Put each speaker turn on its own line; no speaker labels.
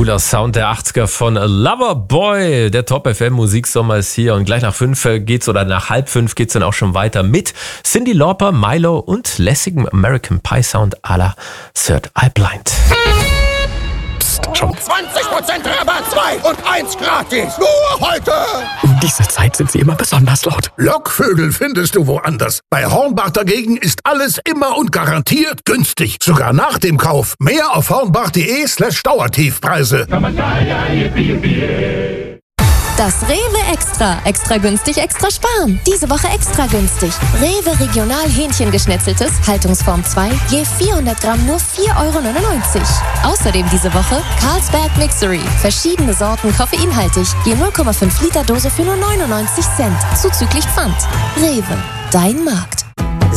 Cooler Sound der 80er von Loverboy. Der Top FM Musiksommer ist hier und gleich nach 5 geht's oder nach halb 5 geht's dann auch schon weiter mit Cyndi Lauper, Milo und lässigem American Pie Sound à la Third Eye Blind.
Psst, schon
20% Rabatt, 2 und 1 gratis. Nur heute.
um diese Zeit sind sie immer besonders laut.
Lockvögel findest du woanders. Bei Hornbach dagegen ist alles immer und garantiert günstig. Sogar nach dem Kauf. Mehr auf hornbach.de/Dauertiefpreise.
Das Rewe Extra. Extra günstig, extra sparen. Diese Woche extra günstig. Rewe Regional Hähnchengeschnetzeltes, Haltungsform 2, je 400 Gramm nur 4,99 €. Außerdem diese Woche Carlsberg Mixery. Verschiedene Sorten koffeinhaltig, je 0,5 Liter Dose für nur 99 Cent. Zuzüglich Pfand. Rewe, dein Markt.